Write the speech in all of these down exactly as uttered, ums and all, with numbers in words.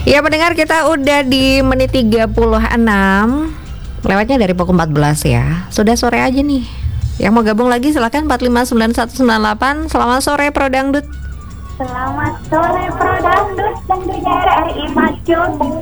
Ya pendengar, kita udah di menit tiga puluh enam. Lewatnya dari pukul empat belas ya. Sudah sore aja nih. Yang mau gabung lagi silakan empat lima sembilan satu sembilan delapan. Selamat sore Pro Dangdut. Selamat sore Pro Dangdut, tentunya R R I maju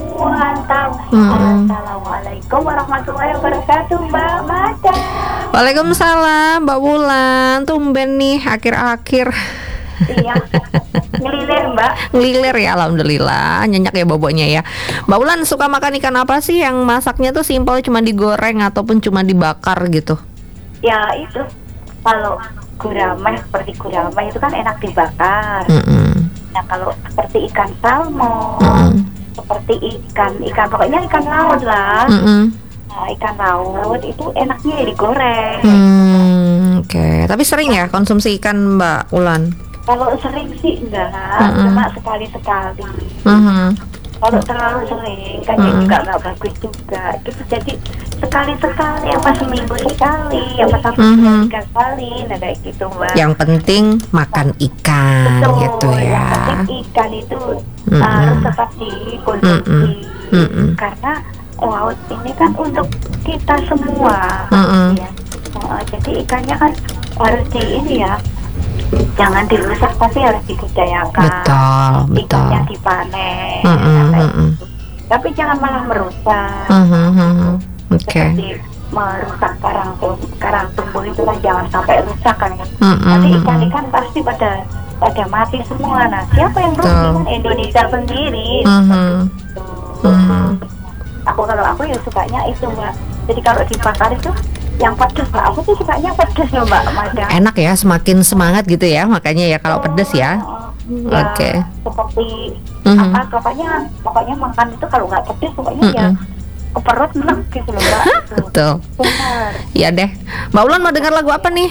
mantap. Hmm. Assalamualaikum warahmatullahi wabarakatuh, Mbak Mada. Waalaikumsalam Mbak Wulan. Tumben nih akhir-akhir. Iya, ngelilir Mbak. Ngelilir ya, alhamdulillah. Nyenyak ya boboknya ya. Mbak Wulan suka makan ikan apa sih yang masaknya tuh simpel, cuma digoreng ataupun cuma dibakar gitu? Ya itu, kalau gurame seperti gurame itu kan enak dibakar. Mm-mm. Nah kalau seperti ikan salmon, Mm-mm. seperti ikan ikan pokoknya ikan laut lah. Mm-mm. Nah, ikan laut itu enaknya ya digoreng. Hmm, oke. Okay. Tapi sering ya konsumsi ikan Mbak Wulan? Kalau sering sih enggak, Mm-mm. cuma sekali-sekali. Mm-hmm. Kalau terlalu sering kan Mm-mm. juga nggak bagus juga. Gitu, jadi sekali-sekali, apa seminggu sekali, apa satu Mhm. bulan tiga kali, nah kayak gitu Mbak. Yang penting makan ikan. Betul, Gitu ya. yang penting ikan itu Mm-mm. harus tetap dikonsumsi. Mm-mm. Karena laut ini kan untuk kita semua. Mm-mm. Ya. Nah, jadi ikannya kan harus di ini ya, jangan dirusak tapi harus dibudidayakan. Betul, betul. Ikannya dipanen. Mm-mm, nah, kayak mm-mm. gitu. Tapi jangan malah merusak. Mhm, mhm. Oke. Seperti merusak karang tum- karang tumbuh itu kan jangan sampai rusak kan. Mm-mm, Nanti mm-mm. ikan-ikan pasti pada pada mati semua. Nah siapa yang rugi Betul. kan Indonesia sendiri. Mhm, Tuh. mhm. Aku kalau aku ya sukanya itu Mbak. Jadi kalau dibakar itu yang pedas Mbak. Aku tuh sukanya pedas loh Mbak Mada. Enak ya, semakin semangat gitu ya, makanya ya kalau pedes ya. Ya, Oke. seperti Mhm. apa pokoknya pokoknya makan itu kalau nggak pedas pokoknya ya Mm-mm. ke perut enak gitu loh Mbak. Tuh. Betul. Benar. Ya deh. Mbak Wulan mau dengar lagu apa nih?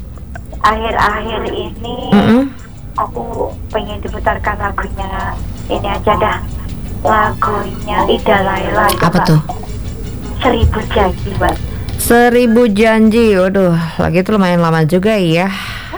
Akhir-akhir ini Mm-mm. aku pengen diputarkan lagunya ini aja dah, lagunya Ida Laila itu, Apa Mbak. tuh? Seribu Janji Mbak. Seribu Janji. Waduh, lagi itu lumayan lama juga ya.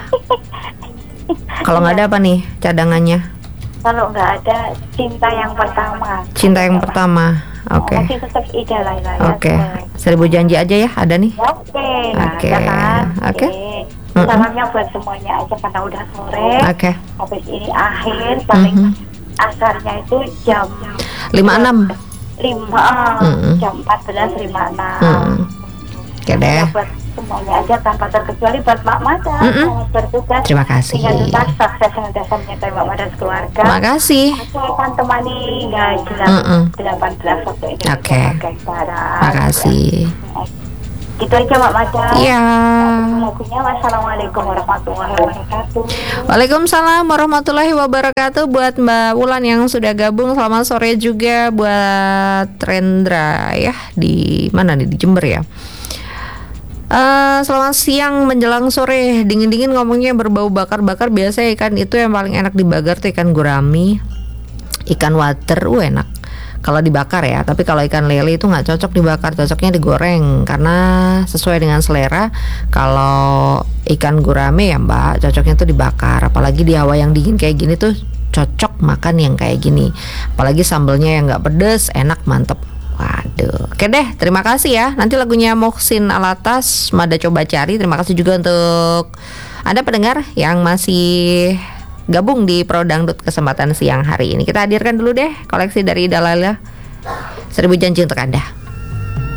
Kalau nggak ada apa nih cadangannya? Kalau nggak ada Cinta Yang Pertama. Cinta yang pertama. Oke. Masih tetap Ida Laila ya. Oke. Mbak. Seribu Janji aja ya, ada nih. Oke, nah, Oke, ada kan? oke. Oke. Salamnya buat semuanya aja karena udah sore. Oke. Habis ini akhir paling Mhm. asarnya itu jam lima puluh enam. lima Mhm. jam empat belas lima puluh enam. Hmm. Oke deh. Ya, buat semuanya aja tanpa terkecuali buat Mak Mada. Mm-mm. Selamat bertugas. Terima kasih. Tinggal tuntas sukses dan dasar menyertai Mak Mada sekeluarga. Terima kasih. Aku akan temani hingga jam Mm-mm. delapan belas waktu Indonesia Oke. bagian barat. Terima kasih. Gitu aja Mak Mada. Iya. Lagunya wassalamualaikum warahmatullahi wabarakatuh. Waalaikumsalam warahmatullahi wabarakatuh. Buat Mbak Wulan yang sudah gabung, selamat sore juga buat Rendra ya, di mana nih, di Jember ya. Eh, selamat siang menjelang sore, dingin-dingin ngomongnya berbau bakar-bakar. Biasa ikan itu yang paling enak dibakar tuh ikan gurami, ikan water, uh enak kalau dibakar ya. Tapi kalau ikan lele itu nggak cocok dibakar, cocoknya digoreng karena sesuai dengan selera. Kalau ikan gurame ya Mbak, cocoknya tuh dibakar. Apalagi di hawa yang dingin kayak gini tuh cocok makan yang kayak gini. Apalagi sambelnya yang nggak pedes, enak, mantep. Waduh, oke deh, terima kasih ya. Nanti lagunya Muhsin Alatas, Mada coba cari. Terima kasih juga untuk Anda pendengar yang masih gabung di Pro Dangdut kesempatan siang hari ini. Kita hadirkan dulu deh koleksi dari Ida Laila, Seribu Janji untuk Anda.